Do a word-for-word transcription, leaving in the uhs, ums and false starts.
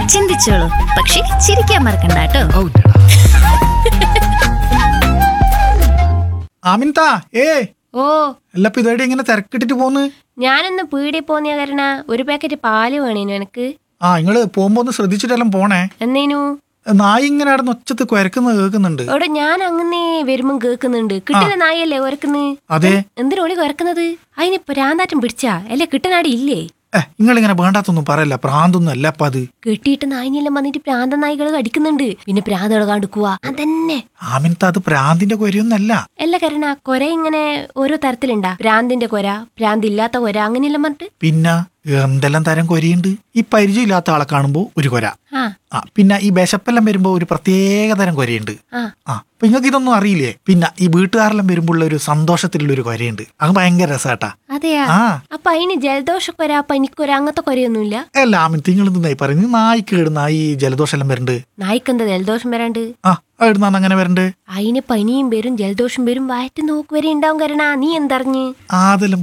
ചിന്തിച്ചോളൂ, പക്ഷെ ചിരിക്കാൻ മറക്കണ്ട കേട്ടോ. ആമിൻത ഏ ഓ അല്ലപ്പ ഇതേടെ ഇങ്ങനെ തിരക്കിട്ടിട്ട് പോന്ന്? ഞാനൊന്ന് പീടി പോന്നിയ കാരണ ഒരു പാക്കറ്റ് പാല് വേണേനു എനക്ക്. ആ നിങ്ങള് പോകുമ്പോ ഒന്ന് ശ്രദ്ധിച്ചിട്ടെല്ലാം പോണേ. എന്നേനു നായി ഇങ്ങനെ അവിടെ ഒച്ചത്ത് കുരക്കുന്നത് കേൾക്കുന്നുണ്ട്. അവിടെ ഞാൻ അങ്ങനെ വരുമ്പോ കേൾക്കുന്നുണ്ട്. കിട്ടുന്ന നായല്ലേ കുരക്കുന്നത്? അതെ. എന്തിനോളി കുരക്കുന്നത്? അതിന് പ്രാന്താറ്റം പിടിച്ചാ അല്ലെ കിട്ടനാടി ഇല്ലേ? ഏഹ് നിങ്ങളിങ്ങനെ വേണ്ടാത്തൊന്നും പറയല്ല, പ്രാന്തൊന്നും അല്ല അപ്പ അത്. കെട്ടിയിട്ട് നായിനെല്ലാം വന്നിട്ട് പ്രാന്ത നായികൾ അടിക്കുന്നുണ്ട്. പിന്നെ പ്രാന്തകൾ കാണിക്കുക അതന്നെ. ആമിൻത അത് പ്രാന്തിന്റെ കൊരയൊന്നല്ല. അല്ല കരണ, കൊര ഇങ്ങനെ ഓരോ തരത്തിലുണ്ടാ? പ്രാന്തിന്റെ കൊര, പ്രാന്തില്ലാത്ത കൊര, അങ്ങനെയെല്ലാം പറഞ്ഞിട്ട്. പിന്നെ എന്തെല്ലാം തരം കൊരയുണ്ട്. ഈ പരിചയമില്ലാത്ത ആളെ കാണുമ്പോ ഒരു കൊര. ആ ആ പിന്നെ ഈ വിശപ്പെല്ലാം വരുമ്പോ ഒരു പ്രത്യേക തരം കൊരയുണ്ട്. ആ ആ അപ്പൊ നിങ്ങൾക്ക് ഇതൊന്നും അറിയില്ലേ? പിന്നെ ഈ വീട്ടുകാരെല്ലാം വരുമ്പോൾ ഒരു സന്തോഷത്തിലുള്ള ഒരു കൊരയുണ്ട്. അത് ഭയങ്കര രസാട്ടാ. അതെയാ? ആ അപ്പൊ അതിന് ജലദോഷക്കൊര, പനിക്കൊര, അങ്ങനത്തെ കൊരയൊന്നുമില്ല? അല്ല ആമിൻ, നിങ്ങൾ എന്തായി പറയുന്നത്? നായിക്ക് ഇടുന്ന ഈ ജലദോഷം എല്ലാം വരണ്ട്. നായിക്കെന്താ ജലദോഷം വരാണ്ട്? ആ ഇടുന്നാണ് അങ്ങനെ വരണ്ട്. അതിന് പനിയും വരും ജലദോഷം വരും വയറ്റ് നോക്ക് വരെ ഉണ്ടാവും. കരണ നീ എന്തറിഞ്ഞ്? അതെല്ലാം